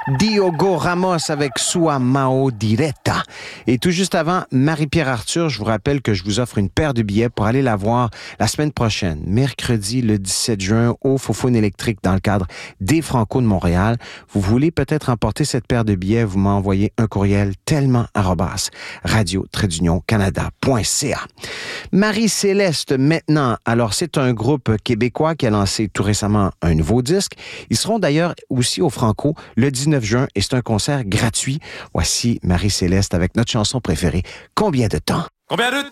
Diogo Ramos avec Sua Mao Diretta. Et tout juste avant, Marie-Pierre Arthur, je vous rappelle que je vous offre une paire de billets pour aller la voir la semaine prochaine, mercredi le 17 juin, au Faux-Foune électrique dans le cadre des Franco de Montréal. Vous voulez peut-être emporter cette paire de billets, vous m'envoyez un courriel tellement@radio-canada.ca. Marie-Céleste maintenant. Alors, c'est un groupe québécois qui a lancé tout récemment un nouveau disque. Ils seront d'ailleurs aussi au Franco le 19 juin et c'est un concert gratuit. Voici Marie-Céleste avec notre chanson préférée, Combien de temps? Combien de